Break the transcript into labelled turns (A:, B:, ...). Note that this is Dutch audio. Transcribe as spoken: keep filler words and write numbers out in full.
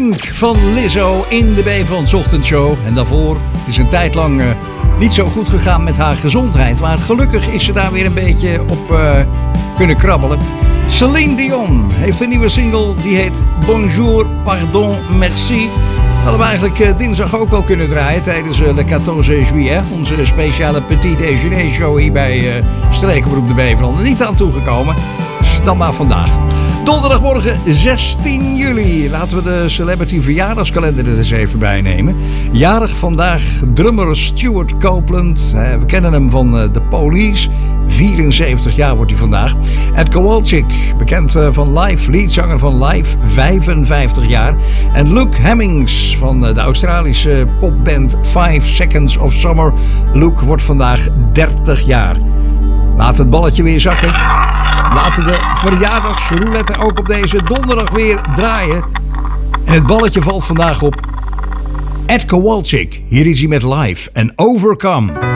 A: Pink van Lizzo in de Beverland Ochtendshow. En daarvoor, het is een tijd lang uh, niet zo goed gegaan met haar gezondheid. Maar gelukkig is ze daar weer een beetje op uh, kunnen krabbelen. Céline Dion heeft een nieuwe single, die heet Bonjour, Pardon, Merci. Dat hadden we eigenlijk uh, dinsdag ook al kunnen draaien tijdens uh, de veertien juillet. Onze speciale Petit Déjeuner show hier bij uh, Strekenbroek de Beverland. Er niet aan toegekomen, dus dan maar vandaag. Donderdagmorgen zestien juli. Laten we de celebrity verjaardagskalender er eens even bij nemen. Jarig vandaag drummer Stuart Copeland. We kennen hem van The Police. vierenzeventig jaar wordt hij vandaag. Ed Kowalczyk, bekend van Live, leadzanger van Live, vijfenvijftig jaar. En Luke Hemmings van de Australische popband Five Seconds of Summer. Luke wordt vandaag dertig jaar. Laat het balletje weer zakken. Laten de verjaardagsroulette ook op deze donderdag weer draaien. En het balletje valt vandaag op Ed Kowalczyk. Hier is hij met Live en Overcome.